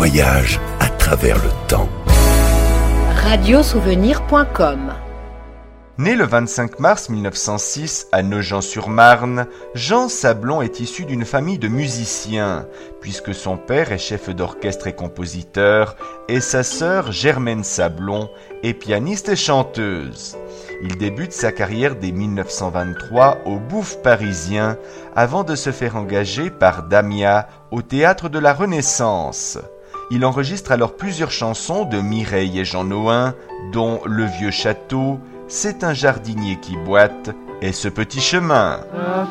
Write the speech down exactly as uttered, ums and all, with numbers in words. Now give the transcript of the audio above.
voyage à travers le temps. radio souvenir point com. Né le vingt-cinq mars mille neuf cent six à Nogent-sur-Marne, Jean Sablon est issu d'une famille de musiciens, puisque son père est chef d'orchestre et compositeur, et sa sœur Germaine Sablon est pianiste et chanteuse. Il débute sa carrière dès mille neuf cent vingt-trois au Bouffe parisien, avant de se faire engager par Damia au Théâtre de la Renaissance. Il enregistre alors plusieurs chansons de Mireille et Jean Nohain, dont Le Vieux Château, C'est un jardinier qui boite et Ce petit chemin. Un